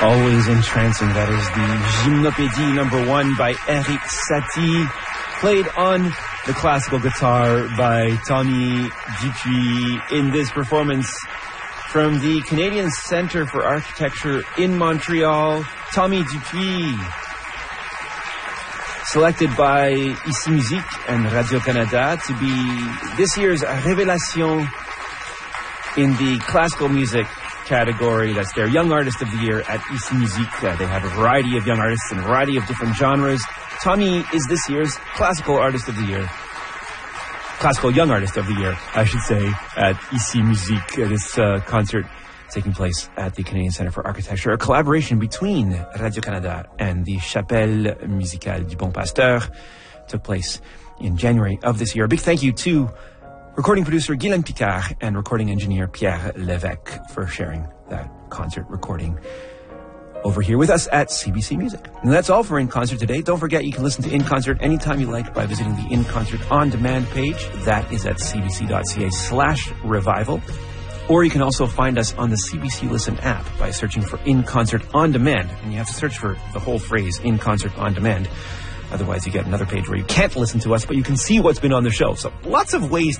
Always entrancing. That is the Gymnopédie #1 by Erik Satie, played on the classical guitar by Tommy Dupuis in this performance from the Canadian Centre for Architecture in Montreal. Tommy Dupuis, selected by Ici Musique and Radio-Canada to be this year's Révélation in the classical music category. That's their Young Artist of the Year at Ici Musique. They have a variety of young artists and a variety of different genres. Tommy is this year's Classical Artist of the Year. Classical Young Artist of the Year, I should say, at Ici Musique. This concert taking place at the Canadian Centre for Architecture, a collaboration between Radio-Canada and the Chapelle Musicale du Bon Pasteur, took place in January of this year. A big thank you to recording producer Guylaine Picard and recording engineer Pierre Lévesque for sharing that concert recording over here with us at CBC Music. And that's all for In Concert today. Don't forget you can listen to In Concert anytime you like by visiting the In Concert On Demand page. That is at cbc.ca/revival. Or you can also find us on the CBC Listen app by searching for In Concert On Demand. And you have to search for the whole phrase, In Concert On Demand. Otherwise, you get another page where you can't listen to us, but you can see what's been on the show. So lots of ways